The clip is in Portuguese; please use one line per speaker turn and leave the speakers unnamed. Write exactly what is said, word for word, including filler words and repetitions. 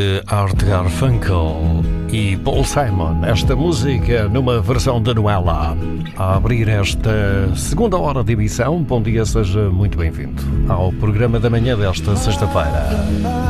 Art Garfunkel e Paul Simon, esta música numa versão de Noella. A abrir esta segunda hora de emissão, bom dia, seja muito bem-vindo ao programa da manhã desta sexta-feira.